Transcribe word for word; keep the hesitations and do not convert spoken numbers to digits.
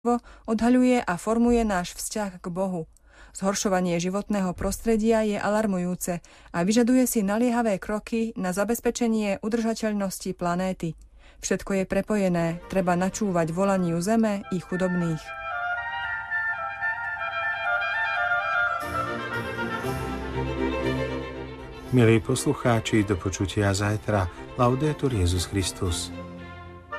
odhaľuje a formuje náš vzťah k Bohu. Zhoršovanie životného prostredia je alarmujúce a vyžaduje si naliehavé kroky na zabezpečenie udržateľnosti planéty. Všetko je prepojené, treba načúvať volaniu zeme i chudobných. Milí poslucháči, do počutia zajtra. Laudetur Jesus Christus.